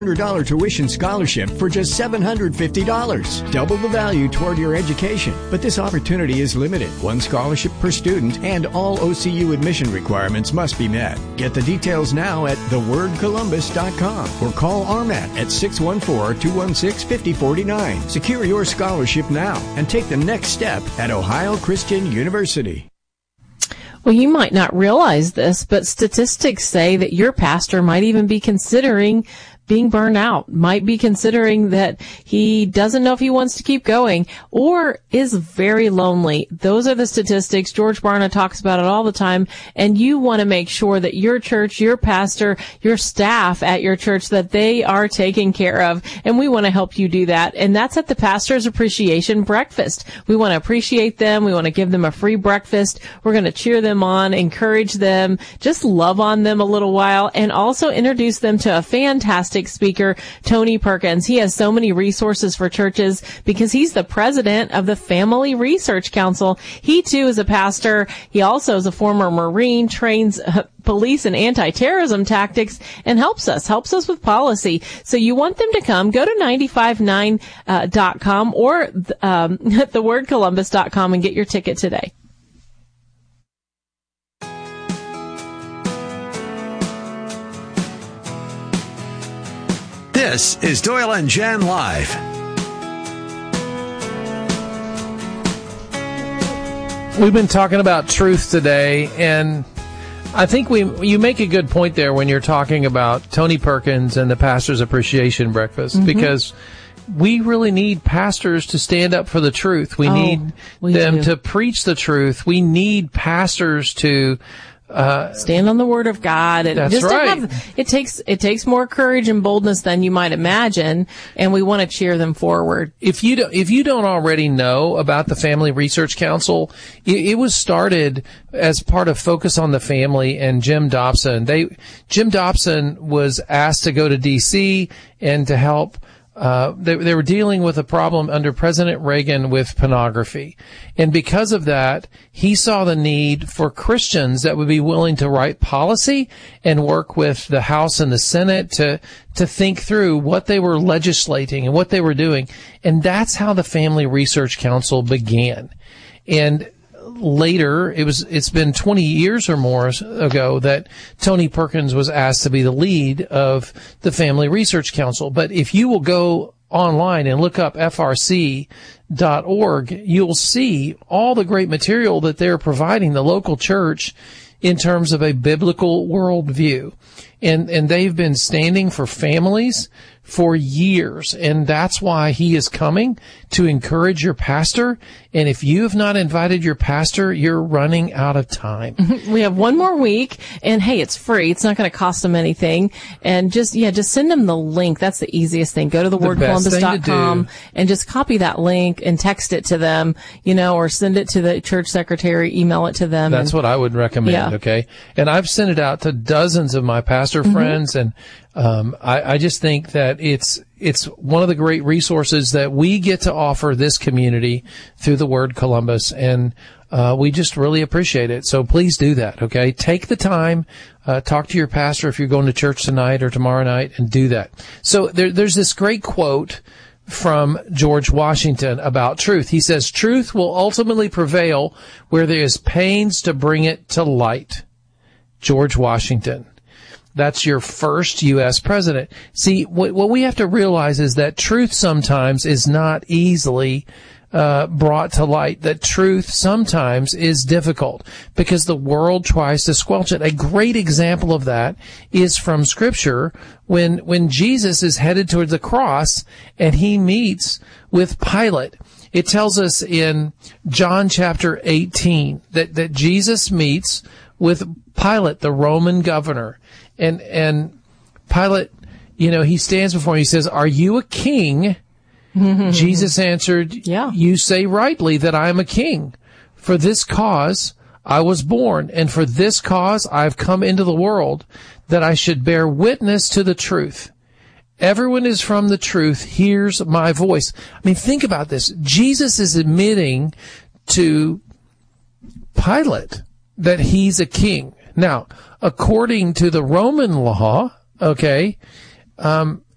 $100 tuition scholarship for just $750. Double the value toward your education. But this opportunity is limited. One scholarship per student, and all OCU admission requirements must be met. Get the details now at thewordcolumbus.com or call RMAT at 614-216-5049. Secure your scholarship now and take the next step at Ohio Christian University. Well, you might not realize this, but statistics say that your pastor might even be considering being burned out, might be considering that he doesn't know if he wants to keep going, or is very lonely. Those are the statistics. George Barna talks about it all the time, and you want to make sure that your church, your pastor, your staff at your church, that they are taken care of, and we want to help you do that. And that's at the Pastor's Appreciation Breakfast. We want to appreciate them. We want to give them a free breakfast. We're going to cheer them on, encourage them, just love on them a little while, and also introduce them to a fantastic speaker, Tony Perkins. He has so many resources for churches because he's the president of the Family Research Council. He too is a pastor. He also is a former Marine, trains police and anti-terrorism tactics, and helps us with policy. So you want them to come, go to 959.com or thewordcolumbus.com and get your ticket today. This is Doyle and Jen Live. We've been talking about truth today, and I think you make a good point there when you're talking about Tony Perkins and the Pastor's Appreciation Breakfast, because we really need pastors to stand up for the truth. We need them to preach the truth. We need pastors to stand on the Word of God. And that's just right. It takes more courage and boldness than you might imagine, and we want to cheer them forward. If you don't already know about the Family Research Council, it was started as part of Focus on the Family and Jim Dobson. Jim Dobson was asked to go to D.C. and to help. They were dealing with a problem under President Reagan with pornography. And because of that, he saw the need for Christians that would be willing to write policy and work with the House and the Senate to think through what they were legislating and what they were doing. And that's how the Family Research Council began. And later, it's been 20 years or more ago that Tony Perkins was asked to be the lead of the Family Research Council. But if you will go online and look up frc.org, you'll see all the great material that they're providing the local church in terms of a biblical worldview. And they've been standing for families for years, and that's why he is coming to encourage your pastor. And if you have not invited your pastor, you're running out of time. We have one more week, and hey, it's free. It's not going to cost them anything. And just send them the link. That's the easiest thing. Go to thewordcolumbus.com and just copy that link and text it to them, or send it to the church secretary, email it to them. That's what I would recommend. Okay. And I've sent it out to dozens of my pastor friends, and I just think that it's one of the great resources that we get to offer this community through the Word Columbus, and we just really appreciate it. So please do that, okay? Take the time, talk to your pastor if you're going to church tonight or tomorrow night, and do that. So there's this great quote from George Washington about truth. He says, "Truth will ultimately prevail where there is pains to bring it to light." George Washington. That's your first U.S. president. See, what we have to realize is that truth sometimes is not easily brought to light, that truth sometimes is difficult because the world tries to squelch it. A great example of that is from Scripture when Jesus is headed toward the cross and he meets with Pilate. It tells us in John chapter 18 that Jesus meets with Pilate, the Roman governor. And Pilate, he stands before him. He says, "Are you a king?" Jesus answered, "Yeah. You say rightly that I am a king. For this cause I was born, and for this cause I have come into the world, that I should bear witness to the truth. Everyone is from the truth hears my voice." I mean, think about this. Jesus is admitting to Pilate that he's a king. Now, according to the Roman law,